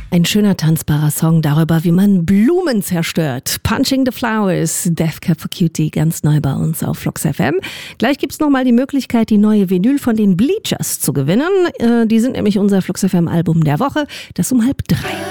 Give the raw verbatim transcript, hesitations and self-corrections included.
Ein schöner tanzbarer Song darüber, wie man Blumen zerstört. Punching the Flowers, Death Cab for Cutie, ganz neu bei uns auf Flux F M. Gleich gibt's nochmal die Möglichkeit, die neue Vinyl von den Bleachers zu gewinnen. Äh, die sind nämlich unser Flux F M Album der Woche. Das um halb drei.